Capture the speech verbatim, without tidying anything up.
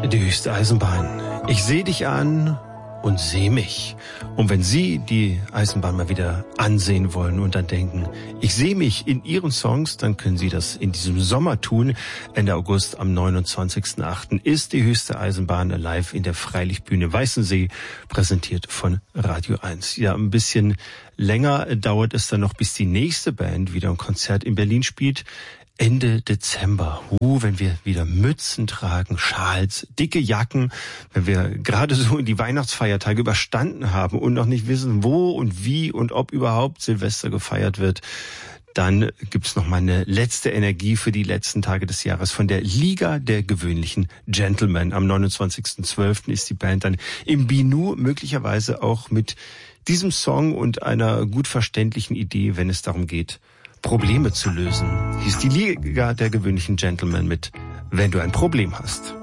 Die höchste Eisenbahn. Ich sehe dich an und sehe mich. Und wenn Sie die Eisenbahn mal wieder ansehen wollen und dann denken, ich sehe mich in Ihren Songs, dann können Sie das in diesem Sommer tun. Ende August am neunundzwanzigsten achten ist die höchste Eisenbahn live in der Freilichtbühne Weißensee, präsentiert von Radio eins. Ja, ein bisschen länger dauert es dann noch, bis die nächste Band wieder ein Konzert in Berlin spielt. Ende Dezember, uh, wenn wir wieder Mützen tragen, Schals, dicke Jacken, wenn wir gerade so die Weihnachtsfeiertage überstanden haben und noch nicht wissen, wo und wie und ob überhaupt Silvester gefeiert wird, dann gibt's noch mal eine letzte Energie für die letzten Tage des Jahres von der Liga der gewöhnlichen Gentlemen. Am neunundzwanzigsten zwölften ist die Band dann im Binu, möglicherweise auch mit diesem Song und einer gut verständlichen Idee, wenn es darum geht, Probleme zu lösen. Hier ist die Liga der gewöhnlichen Gentlemen mit Wenn du ein Problem hast.